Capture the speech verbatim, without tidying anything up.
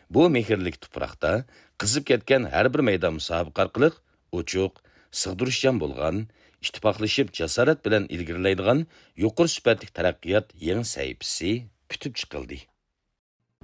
Bu mehrlik tuproqda qizib ketgan har bir maydon musobaqa orqali ochiq, sig'dirishchan bo'lgan, ittifoqlashib jasorat bilan ilgarilaydigan yuqori sifatli taraqqiyot yangi sahifasi putib chiqildi.